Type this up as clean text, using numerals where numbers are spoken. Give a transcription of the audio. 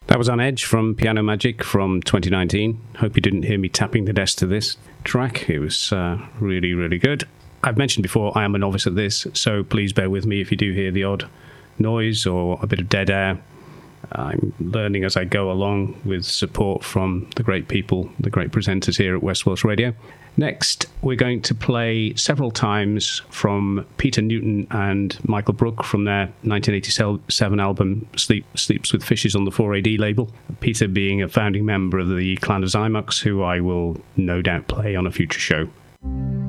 That was On Edge from Piano Magic from 2019. Hope you didn't hear me tapping the desk to this track. It was really, really good. I've mentioned before I am a novice at this, so please bear with me if you do hear the odd noise or a bit of dead air. I'm learning as I go along with support from the great people, the great presenters here at West Welsh Radio. Next, we're going to play several times from Peter Newton and Michael Brook from their 1987 album Sleeps with Fishes on the 4AD label. Peter being a founding member of the Clan of Zymox, who I will no doubt play on a future show.